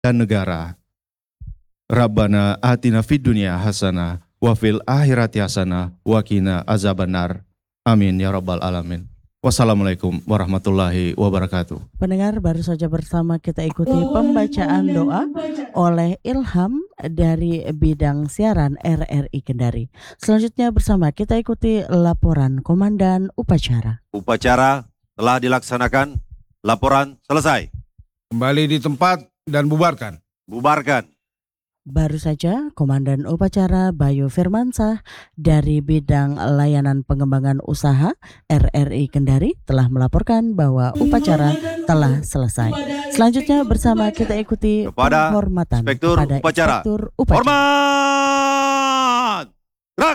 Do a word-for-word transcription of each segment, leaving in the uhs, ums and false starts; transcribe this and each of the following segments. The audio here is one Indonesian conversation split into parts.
dan negara. Rabbana atina fid dunya hasanah wa fil akhirati hasanah wa qina azabannar. Amin ya rabbal alamin. Wassalamualaikum warahmatullahi wabarakatuh. Pendengar, baru saja bersama kita ikuti pembacaan doa oleh Ilham dari bidang siaran R R I Kendari. Selanjutnya bersama kita ikuti laporan Komandan Upacara. Upacara telah dilaksanakan. Laporan selesai. Kembali di tempat dan bubarkan. Bubarkan. Baru saja Komandan Upacara Bayu Firmansah dari bidang layanan pengembangan usaha R R I Kendari telah melaporkan bahwa upacara telah selesai. Selanjutnya bersama kita ikuti kepada penghormatan Inspektur kepada Upacara. Inspektur Upacara. Hormat! Gerak!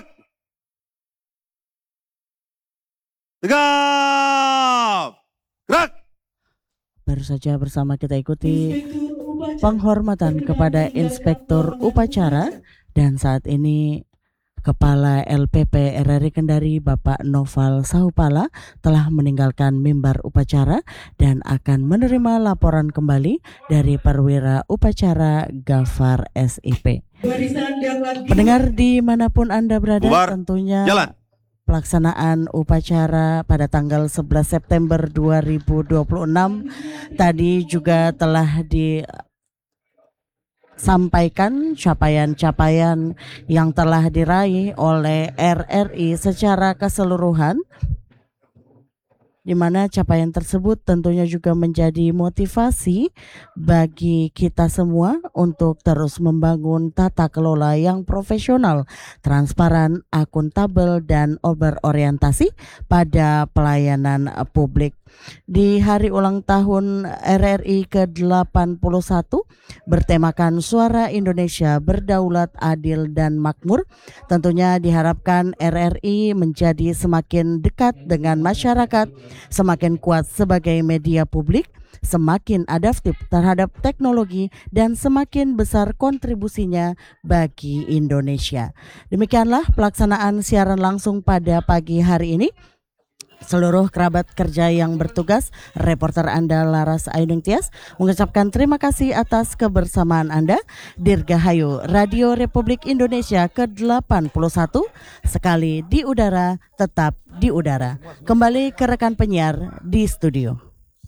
Tegap! Gerak! Baru saja bersama kita ikuti penghormatan kepada Inspektur Upacara, dan saat ini Kepala L P P R R I Kendari Bapak Noval Sahupala telah meninggalkan mimbar upacara dan akan menerima laporan kembali dari Perwira Upacara Gafar S I P. Pendengar dimanapun Anda berada, Bubar. tentunya Jalan. Pelaksanaan upacara pada tanggal sebelas September dua ribu dua puluh enam tadi juga telah disampaikan capaian-capaian yang telah diraih oleh R R I secara keseluruhan, di mana capaian tersebut tentunya juga menjadi motivasi bagi kita semua untuk terus membangun tata kelola yang profesional, transparan, akuntabel, dan berorientasi pada pelayanan publik. Di hari ulang tahun R R I ke delapan puluh satu bertemakan Suara Indonesia Berdaulat, Adil, dan Makmur, tentunya diharapkan R R I menjadi semakin dekat dengan masyarakat, semakin kuat sebagai media publik, semakin adaptif terhadap teknologi, dan semakin besar kontribusinya bagi Indonesia. Demikianlah pelaksanaan siaran langsung pada pagi hari ini. Seluruh kerabat kerja yang bertugas, reporter Anda Laras Ayuding Tias mengucapkan terima kasih atas kebersamaan Anda. Dirgahayu Radio Republik Indonesia ke delapan puluh satu, sekali di udara, tetap di udara. Kembali ke rekan penyiar di studio.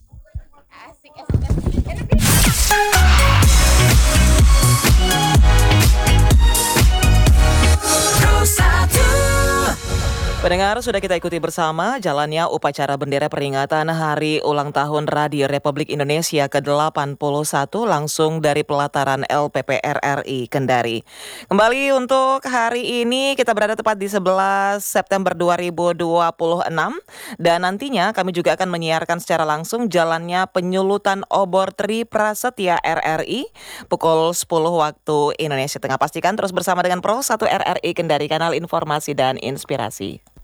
Pendengar, sudah kita ikuti bersama jalannya upacara bendera peringatan Hari Ulang Tahun Radio Republik Indonesia ke delapan puluh satu langsung dari pelataran L P P R R I Kendari. Kembali untuk hari ini kita berada tepat di sebelas September dua ribu dua puluh enam dan nantinya kami juga akan menyiarkan secara langsung jalannya penyulutan obor Tri Prasetya R R I pukul sepuluh waktu Indonesia Tengah. Pastikan terus bersama dengan Pro satu R R I Kendari, kanal informasi dan inspirasi.